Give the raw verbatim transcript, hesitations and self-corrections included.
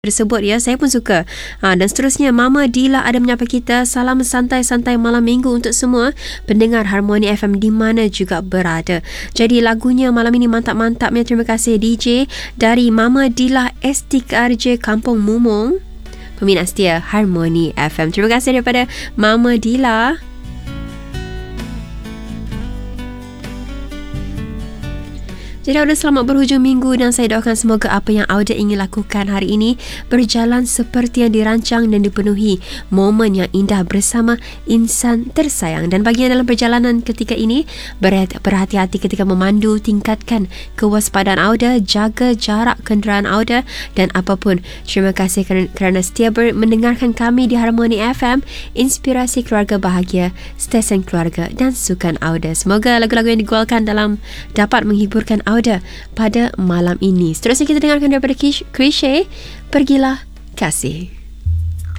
tersebut ya, saya pun suka. Ha, dan seterusnya Mama Dila ada menyapa kita, salam santai-santai malam minggu untuk semua pendengar Harmoni F M di mana juga berada. Jadi lagunya malam ini mantap-mantapnya. Terima kasih D J dari Mama Dila S T K R J Kampung Mumung, peminat setia Harmoni F M. Terima kasih daripada Mama Dila. Jadi Auda, selamat berhujung minggu dan saya doakan semoga apa yang Auda ingin lakukan hari ini berjalan seperti yang dirancang dan dipenuhi momen yang indah bersama insan tersayang. Dan bagi yang dalam perjalanan ketika ini, berhati-hati ketika memandu, tingkatkan kewaspadaan Auda, jaga jarak kenderaan Auda dan apapun. Terima kasih kerana setia mendengarkan kami di Harmoni F M, inspirasi keluarga bahagia, stesen keluarga dan sukan Auda. Semoga lagu-lagu yang digualkan dalam dapat menghiburkan Auda pada malam ini. Seterusnya kita dengarkan daripada Krisye, Pergilah Kasih.